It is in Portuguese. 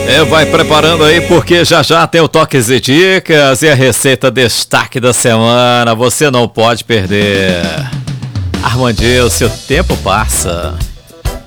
Vai preparando aí porque já já tem o Toques e Dicas e a receita destaque da semana. Você não pode perder. Armandinho, seu tempo passa.